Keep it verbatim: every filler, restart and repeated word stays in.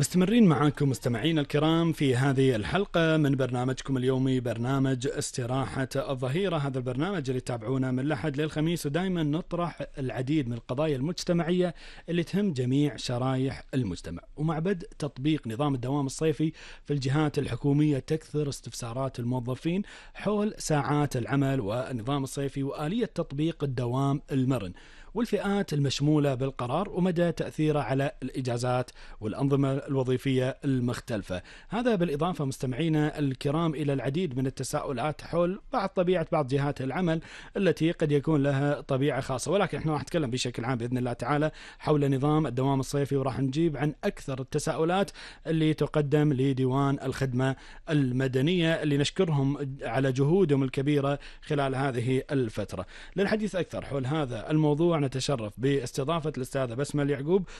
مستمرين معاكم مستمعينا الكرام في هذه الحلقة من برنامجكم اليومي برنامج استراحة الظهيرة. هذا البرنامج اللي تتابعونه من الأحد للخميس، ودائما نطرح العديد من القضايا المجتمعية اللي تهم جميع شرائح المجتمع. ومع بدء تطبيق نظام الدوام الصيفي في الجهات الحكومية تكثر استفسارات الموظفين حول ساعات العمل والنظام الصيفي وآلية تطبيق الدوام المرن والفئات المشمولة بالقرار ومدى تأثيره على الإجازات والأنظمة الوظيفية المختلفة. هذا بالإضافة مستمعينا الكرام إلى العديد من التساؤلات حول بعض طبيعة بعض جهات العمل التي قد يكون لها طبيعة خاصة، ولكن احنا راح نتكلم بشكل عام بإذن الله تعالى حول نظام الدوام الصيفي، وراح نجيب عن أكثر التساؤلات اللي تقدم لديوان الخدمة المدنية اللي نشكرهم على جهودهم الكبيرة خلال هذه الفترة. للحديث أكثر حول هذا الموضوع نتشرف باستضافة الأستاذة بسمة اليعقوب،